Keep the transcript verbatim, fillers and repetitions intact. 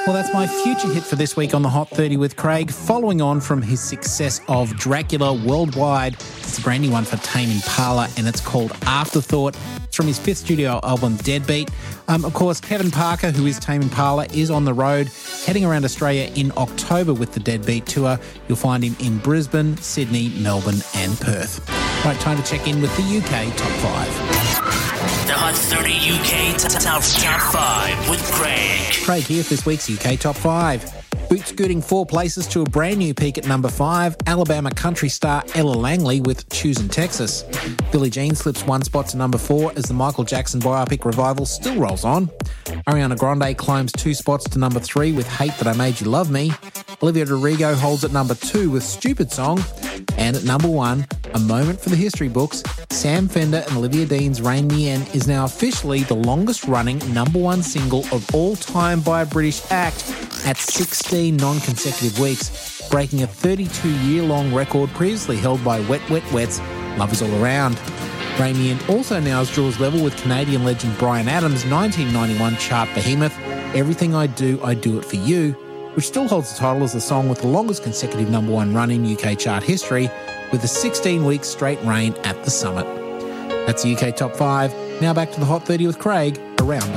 Well, that's my future hit for this week on the Hot thirty with Craig, following on from his success of Dracula worldwide. It's a brand new one for Tame Impala, and it's called Afterthought. It's from his fifth studio album, Deadbeat. Um, of course, Kevin Parker, who is Tame Impala, is on the road, heading around Australia in October with the Deadbeat Tour. You'll find him in Brisbane, Sydney, Melbourne and Perth. Right, time to check in with the U K Top five. The Hot thirty U K Top, top, top five with Craig. Craig here for this week's U K Top five. Boot scooting four places to a brand new peak at number five, Alabama country star Ella Langley with Choosin' Texas. Billie Jean slips one spot to number four as the Michael Jackson biopic revival still rolls on. Ariana Grande climbs two spots to number three with Hate That I Made You Love Me. Olivia Rodrigo holds at number two with Stupid Song. And at number one, a moment for the history books, Sam Fender and Olivia Dean's Rain Me In is now officially the longest running number one single of all time by a British act at sixteen non-consecutive weeks, breaking a thirty-two year long record previously held by Wet Wet Wet's Love Is All Around. Rain Me In also now draws level with Canadian legend Bryan Adams' nineteen ninety-one chart behemoth, Everything I Do, I Do It For You, which still holds the title as the song with the longest consecutive number one run in U K chart history, with a sixteen week straight reign at the summit. That's the U K Top five. Now back to the Hot thirty with Craig, around